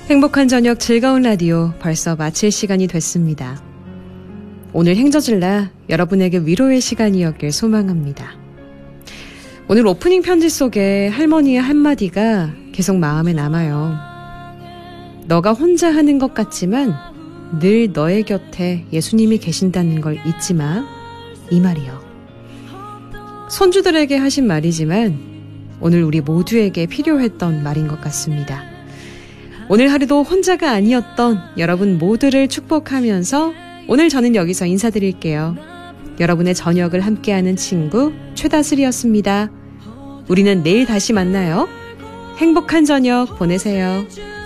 행복한 저녁 즐거운 라디오 벌써 마칠 시간이 됐습니다. 오늘 행저질라 여러분에게 위로의 시간이었길 소망합니다. 오늘 오프닝 편지 속에 할머니의 한마디가 계속 마음에 남아요. 너가 혼자 하는 것 같지만 늘 너의 곁에 예수님이 계신다는 걸 잊지 마. 이 말이요. 손주들에게 하신 말이지만 오늘 우리 모두에게 필요했던 말인 것 같습니다. 오늘 하루도 혼자가 아니었던 여러분 모두를 축복하면서 오늘 저는 여기서 인사드릴게요. 여러분의 저녁을 함께하는 친구 최다슬이었습니다. 우리는 내일 다시 만나요. 행복한 저녁 보내세요.